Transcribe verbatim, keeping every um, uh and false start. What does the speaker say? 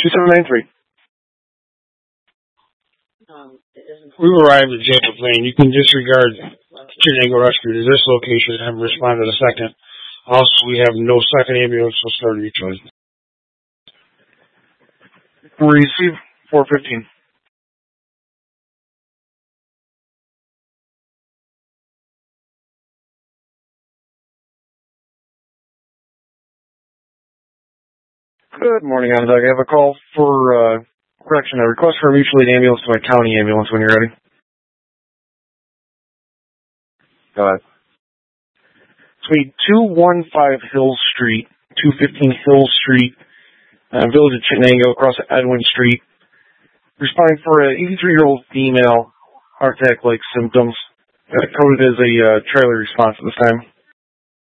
two seven nine three. We've arrived at Jacob Lane. You can disregard Chenango Rescue to this location and respond to the second. Also, we have no second ambulance, so start each one. Receive four fifteen. Good morning, I'm Doug. I have a call for, uh, correction, a request for a mutual aid ambulance to my county ambulance when you're ready. Go ahead. Suite two one five Hill Street, two fifteen Hill Street, uh, Village of Chenango, across Edwin Street. Responding for an eighty-three-year-old female, heart attack-like symptoms. Uh, coded as a uh, trailer response at this time.